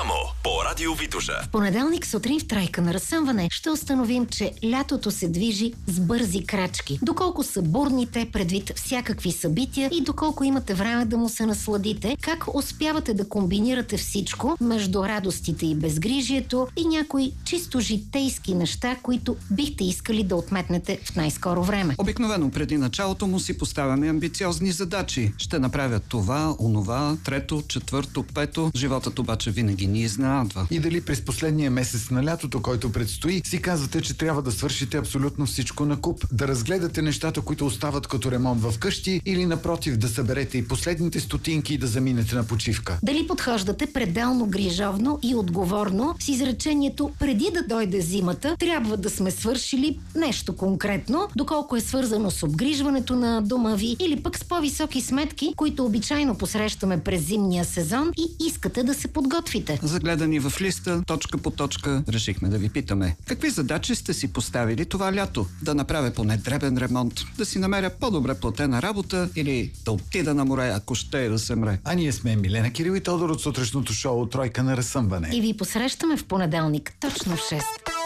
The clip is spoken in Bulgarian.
Само по Радио Витоша. В понеделник сутрин в Тройка на разсъмване ще установим, че лятото се движи с бързи крачки. Доколко са бурни те предвид всякакви събития и доколко имате време да му се насладите, как успявате да комбинирате всичко между радостите и безгрижието и някои чисто житейски неща, които бихте искали да отметнете в най-скоро време. Обикновено преди началото му си поставяме амбициозни задачи. Ще направя това, онова, трето, четвърто, пето. Животът обаче винаги ни изненадва. И дали през последния месец на лятото, който предстои, си казвате, че трябва да свършите абсолютно всичко на куп, да разгледате нещата, които остават като ремонт в къщи, или напротив да съберете и последните стотинки и да заминете на почивка. Дали подхождате пределно грижовно и отговорно с изречението преди да дойде зимата, трябва да сме свършили нещо конкретно, доколко е свързано с обгрижването на дома ви или пък с по-високи сметки, които обичайно посрещаме през зимния сезон и искате да се подготвите. Загледани в листа, точка по точка, решихме да ви питаме. Какви задачи сте си поставили това лято? Да направя поне дребен ремонт, да си намеря по-добре платена работа или да отида на море, ако ще да се мре. А ние сме Милена Кирил и Тодор от сутрешното шоу Тройка на разсъмване. И ви посрещаме в понеделник точно в 6.